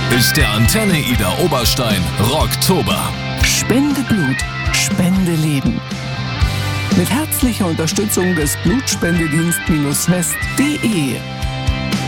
ist der Antenne Ida Oberstein Rocktober. Spende Blut, spende Leben. Mit herzlicher Unterstützung des Blutspendedienst-west.de.